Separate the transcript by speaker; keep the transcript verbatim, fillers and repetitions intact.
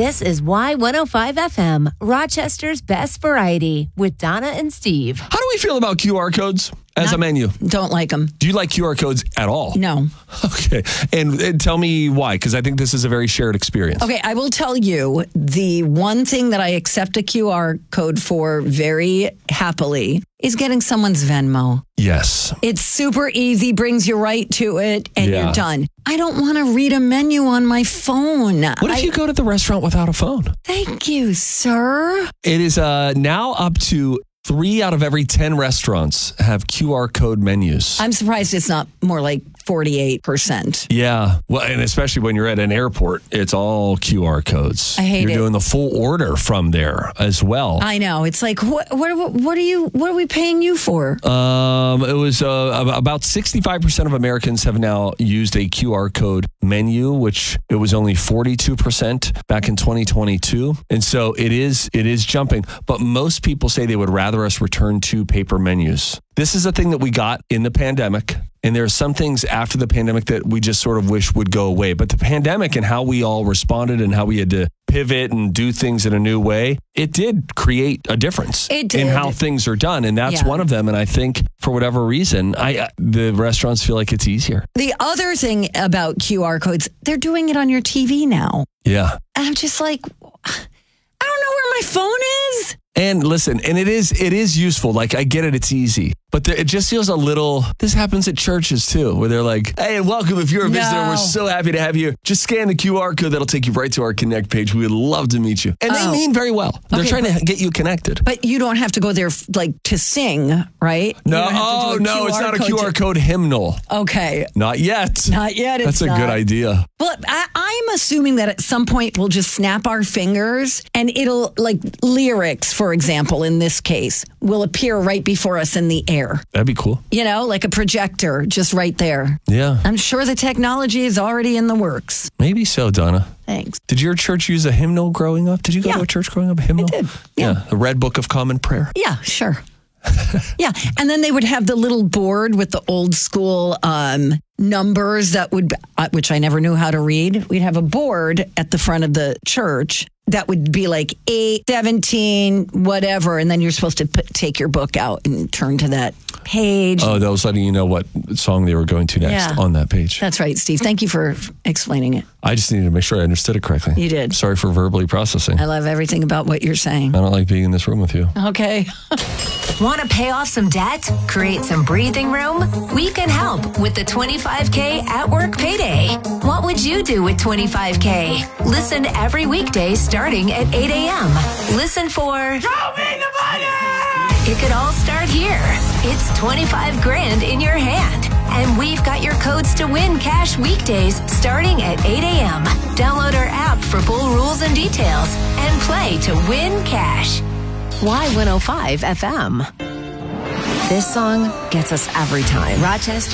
Speaker 1: This is Y one oh five F M, Rochester's best variety, with Donna and Steve.
Speaker 2: How do we feel about Q R codes as
Speaker 3: Not,
Speaker 2: a menu?
Speaker 3: Don't like them.
Speaker 2: Do you like Q R codes at all?
Speaker 3: No.
Speaker 2: Okay. And, and tell me why, because I think this is a very shared experience.
Speaker 3: Okay, I will tell you the one thing that I accept a Q R code for very happily is getting someone's Venmo.
Speaker 2: Yes.
Speaker 3: It's super easy, brings you right to it, and
Speaker 2: Yeah.
Speaker 3: you're done. I don't want to read a menu on my phone.
Speaker 2: What if
Speaker 3: I,
Speaker 2: you go to the restaurant without a phone?
Speaker 3: Thank you, sir.
Speaker 2: It is uh, now up to three out of every ten restaurants have Q R code menus.
Speaker 3: I'm surprised it's not more like forty-eight percent.
Speaker 2: Yeah. Well, and especially when you're at an airport, it's all Q R codes.
Speaker 3: I hate
Speaker 2: You're
Speaker 3: it.
Speaker 2: doing the full order from there as well.
Speaker 3: I know. It's like, what, what, what are you, what are we paying you for?
Speaker 2: Um, it was uh, ab- about sixty-five percent of Americans have now used a Q R code menu, which it was only forty-two percent back in twenty twenty-two. And so it is, it is jumping. But most people say they would rather us return to paper menus. This is a thing that we got in the pandemic. And there are some things after the pandemic that we just sort of wish would go away. But the pandemic and how we all responded and how we had to pivot and do things in a new way, it did create a difference
Speaker 3: It did.
Speaker 2: in how things are done. And that's
Speaker 3: Yeah.
Speaker 2: one of them. And I think for whatever reason, I uh, the restaurants feel like it's easier.
Speaker 3: The other thing about Q R codes, they're doing it on your T V now.
Speaker 2: Yeah.
Speaker 3: And I'm just like, I don't know where my phone is.
Speaker 2: And listen, and it is it is useful. Like, I get it, it's easy. But the, it just feels a little, this happens at churches too, where they're like, hey, welcome. If you're a visitor,
Speaker 3: No.
Speaker 2: we're so happy to have you. Just scan the Q R code. That'll take you right to our Connect page. We would love to meet you. And
Speaker 3: Oh.
Speaker 2: they mean very well. They're
Speaker 3: Okay,
Speaker 2: trying
Speaker 3: but-
Speaker 2: to get you connected.
Speaker 3: But you don't have to go there like to sing, right? You
Speaker 2: No,
Speaker 3: don't have to do
Speaker 2: oh,
Speaker 3: a
Speaker 2: no, it's
Speaker 3: Q R
Speaker 2: not a Q R
Speaker 3: to-
Speaker 2: code hymnal.
Speaker 3: Okay.
Speaker 2: Not yet.
Speaker 3: Not yet. It's
Speaker 2: That's a
Speaker 3: not.
Speaker 2: good idea.
Speaker 3: But I, I'm assuming that at some point we'll just snap our fingers and it'll, like, lyrics, for example, in this case, will appear right before us in the air.
Speaker 2: That'd be cool.
Speaker 3: You know, like a projector just right there.
Speaker 2: Yeah,
Speaker 3: I'm sure the technology is already in the works.
Speaker 2: maybe so, Donna.
Speaker 3: Thanks.
Speaker 2: Did your church use a hymnal growing up? Did you go
Speaker 3: Yeah.
Speaker 2: to a church growing up? A hymnal?
Speaker 3: I did. Yeah.
Speaker 2: The Red Book of Common Prayer.
Speaker 3: Yeah, sure. Yeah. And then they would have the little board with the old school um, numbers that would, uh, which I never knew how to read. We'd have a board at the front of the church that would be like eight, seventeen, whatever. And then you're supposed to put, take your book out and turn to that page.
Speaker 2: Oh, that was letting you know what song they were going to next
Speaker 3: Yeah.
Speaker 2: on that page.
Speaker 3: That's right, Steve. Thank you for explaining it.
Speaker 2: I just needed to make sure I understood it correctly.
Speaker 3: You did.
Speaker 2: Sorry for verbally processing.
Speaker 3: I love everything about what you're saying.
Speaker 2: I don't like being in this room with you.
Speaker 3: Okay.
Speaker 1: Want to pay off some debt? Create some breathing room? We can help with the twenty-five K at work payday. What would you do with twenty-five K? Listen every weekday starting at eight a.m. Listen for Show me the money! It could all start here. It's twenty-five grand in your hand. And we've got your codes to win cash weekdays starting at eight a.m. Download our app for full rules and details and play to win cash. Y one oh five F M. This song gets us every time. Rochester.